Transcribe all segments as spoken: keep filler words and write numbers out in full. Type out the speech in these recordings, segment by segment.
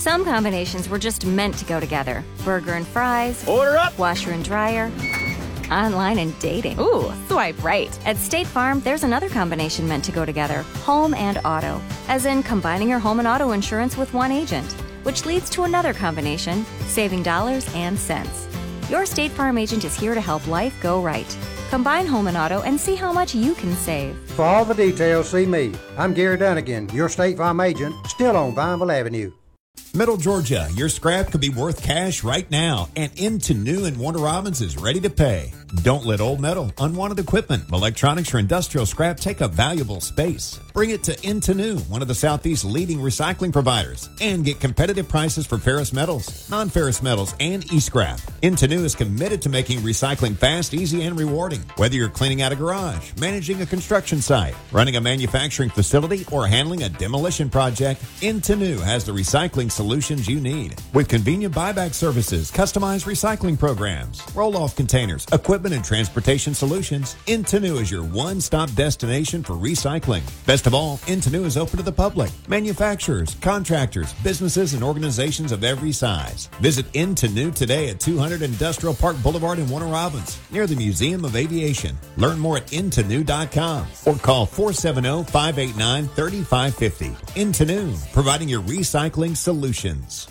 Some combinations were just meant to go together. Burger and fries. Order up! Washer and dryer. Online and dating. Ooh, swipe right. At State Farm, there's another combination meant to go together. Home and auto. As in combining your home and auto insurance with one agent. Which leads to another combination, saving dollars and cents. Your State Farm agent is here to help life go right. Combine home and auto and see how much you can save. For all the details, see me. I'm Gary Dunnigan, your State Farm agent, still on Vineville Avenue. Middle Georgia, your scrap could be worth cash right now, and Into New in Warner Robins is ready to pay. Don't let old metal, unwanted equipment, electronics, or industrial scrap take up valuable space. Bring it to Into New, one of the Southeast's leading recycling providers, and get competitive prices for ferrous metals, non-ferrous metals, and e-scrap. Into New is committed to making recycling fast, easy, and rewarding. Whether you're cleaning out a garage, managing a construction site, running a manufacturing facility, or handling a demolition project, Into New has the recycling solutions you need. With convenient buyback services, customized recycling programs, roll-off containers, equipment and transportation solutions, Into New is your one-stop destination for recycling. Best of all, Into New is open to the public, manufacturers, contractors, businesses, and organizations of every size. Visit Into New today at two hundred Industrial Park Boulevard in Warner Robins, near the Museum of Aviation. Learn more at into new dot com or call four seven zero, five eight nine, three five five zero. Into New, providing your recycling solutions.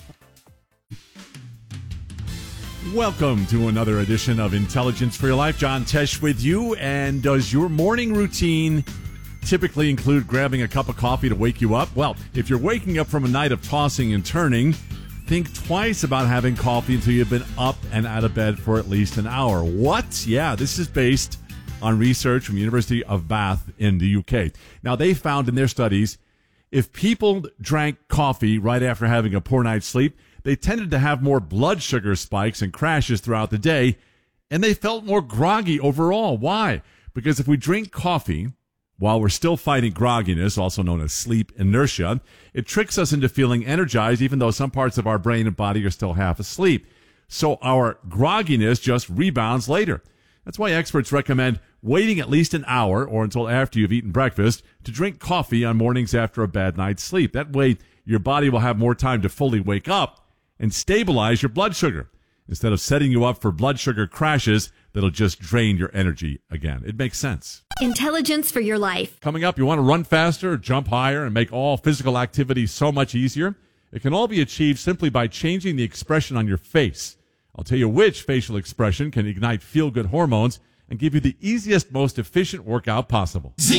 Welcome to another edition of Intelligence for Your Life. John Tesh with you. And does your morning routine typically include grabbing a cup of coffee to wake you up? Well, if you're waking up from a night of tossing and turning, think twice about having coffee until you've been up and out of bed for at least an hour. What? Yeah, this is based on research from the University of Bath in the U K. Now, they found in their studies, if people drank coffee right after having a poor night's sleep, they tended to have more blood sugar spikes and crashes throughout the day, and they felt more groggy overall. Why? Because if we drink coffee while we're still fighting grogginess, also known as sleep inertia, it tricks us into feeling energized even though some parts of our brain and body are still half asleep. So our grogginess just rebounds later. That's why experts recommend waiting at least an hour or until after you've eaten breakfast to drink coffee on mornings after a bad night's sleep. That way, your body will have more time to fully wake up and stabilize your blood sugar instead of setting you up for blood sugar crashes that'll just drain your energy again. It makes sense. Intelligence for Your Life. Coming up, you want to run faster, jump higher, and make all physical activity so much easier? It can all be achieved simply by changing the expression on your face. I'll tell you which facial expression can ignite feel-good hormones and give you the easiest, most efficient workout possible.